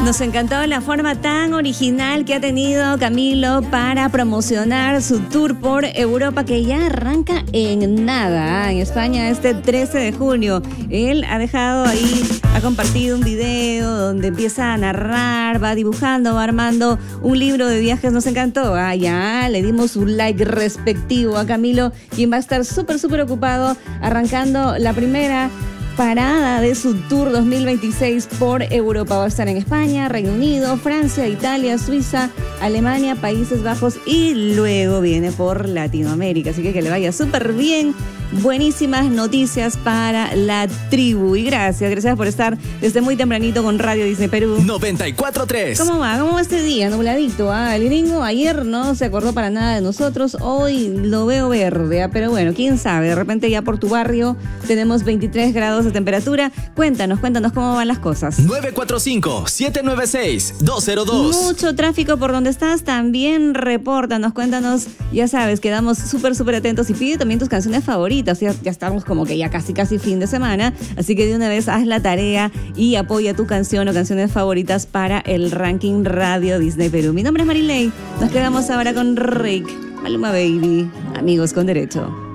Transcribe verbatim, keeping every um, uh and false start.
Nos encantó la forma tan original que ha tenido Camilo para promocionar su tour por Europa, que ya arranca en nada, en España este trece de junio. Él ha dejado ahí, ha compartido un video donde empieza a narrar, va dibujando, va armando un libro de viajes. Nos encantó. Ah, ya le dimos un like respectivo a Camilo, quien va a estar súper, súper ocupado arrancando la primera parada de su Tour dos mil veintiséis por Europa. Va a estar en España, Reino Unido, Francia, Italia, Suiza, Alemania, Países Bajos y luego viene por Latinoamérica. Así que que le vaya súper bien. Buenísimas noticias para la tribu. Y gracias, gracias por estar desde muy tempranito con Radio Disney Perú. noventa y cuatro punto tres. ¿Cómo va? ¿Cómo va este día? Nubladito. Ah, el gringo ayer no se acordó para nada de nosotros. Hoy lo veo verde. ¿Ah? Pero bueno, quién sabe. De repente ya por tu barrio tenemos veintitrés grados de temperatura. Cuéntanos, cuéntanos cómo van las cosas. nueve cuatro cinco, siete nueve seis, dos cero dos. Mucho tráfico por donde estás. También repórtanos, cuéntanos. Ya sabes, quedamos súper, súper atentos. Y pide también tus canciones favoritas. Ya, ya estamos como que ya casi, casi fin de semana. Así que de una vez haz la tarea y apoya tu canción o canciones favoritas para el ranking Radio Disney Perú. Mi nombre es Marilei. Nos quedamos ahora con Rick, Maluma Baby, Amigos con Derecho.